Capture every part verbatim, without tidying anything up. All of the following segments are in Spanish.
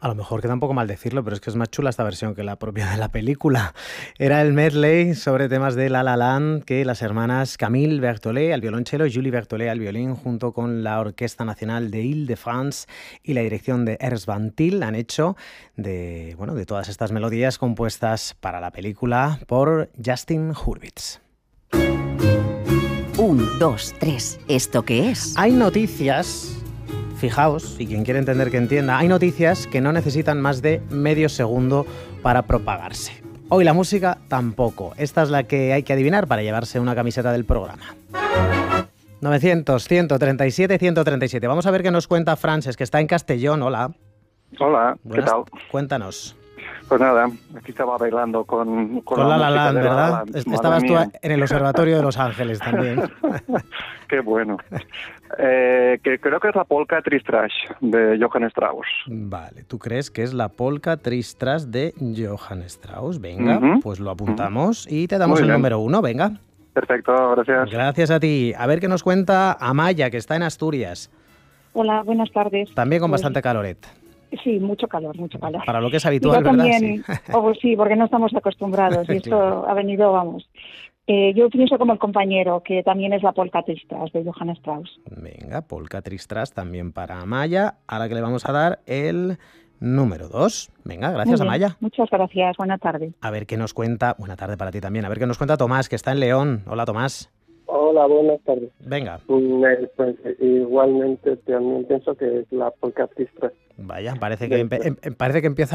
A lo mejor queda un poco mal decirlo, pero es que es más chula esta versión que la propia de la película. Era el medley sobre temas de La La Land que las hermanas Camille Berthollet al violonchelo y Julie Berthollet al violín, junto con la Orquesta Nacional de Île-de-France y la dirección de Ernst Van Til, han hecho de, bueno, de todas estas melodías compuestas para la película por Justin Hurwitz. Un, dos, tres. ¿Esto qué es? Hay noticias... Fijaos, y quien quiere entender que entienda, hay noticias que no necesitan más de medio segundo para propagarse. Hoy la música tampoco. Esta es la que hay que adivinar para llevarse una camiseta del programa. novecientos, ciento treinta y siete, ciento treinta y siete. Vamos a ver qué nos cuenta Frances, que está en Castellón. Hola. Hola, Buenas, ¿qué tal? Cuéntanos. Pues nada, aquí estaba bailando con... Con, con La La Land, ¿verdad? La La Land. Estabas tú en el Observatorio de Los Ángeles también. Qué bueno. Eh, que creo que es la polka Tristras de Johann Strauss. Vale, ¿tú crees que es la polka Tristras de Johann Strauss? Venga, uh-huh. Pues lo apuntamos uh-huh. y te damos Muy el bien. número uno, venga. Perfecto, gracias. Gracias a ti. A ver qué nos cuenta Amaya, que está en Asturias. Hola, buenas tardes. También con pues... bastante caloret. Sí, mucho calor, mucho calor. Para lo que es habitual, yo ¿verdad? También, sí. Oh, sí, porque no estamos acostumbrados y esto claro. ha venido, vamos. Eh, yo pienso como el compañero, que también es la polka Tristras de Johann Strauss. Venga, polka Tristras también para Amaya, a la que le vamos a dar el número dos. Venga, gracias Amaya. Muchas gracias, buena tarde. A ver qué nos cuenta, buena tarde para ti también, a ver qué nos cuenta Tomás, que está en León. Hola Tomás. Hola, buenas tardes. Venga. Pues igualmente también pienso que es la polka Tristras. Vaya, parece que, empe- parece que empieza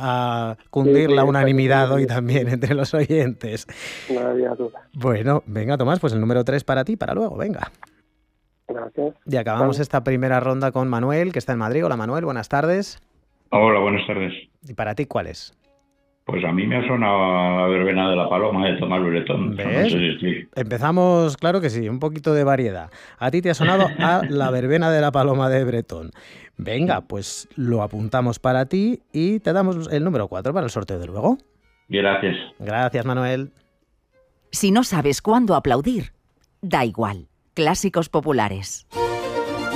a cundir sí, sí, la unanimidad hoy también entre los oyentes. No había duda. Bueno, venga Tomás, pues el número tres para ti, para luego, venga. Gracias. Y acabamos Vamos. esta primera ronda con Manuel, que está en Madrid. Hola Manuel, buenas tardes. Hola, buenas tardes. ¿Y para ti cuál es? Pues a mí me ha sonado la verbena de la paloma de Tomás Bretón. ¿Ves? No sé si... Empezamos, claro que sí, un poquito de variedad. A ti te ha sonado a la verbena de la paloma de Bretón. Venga, pues lo apuntamos para ti y te damos el número cuatro para el sorteo de luego. Gracias. Gracias, Manuel. Si no sabes cuándo aplaudir, da igual. Clásicos populares.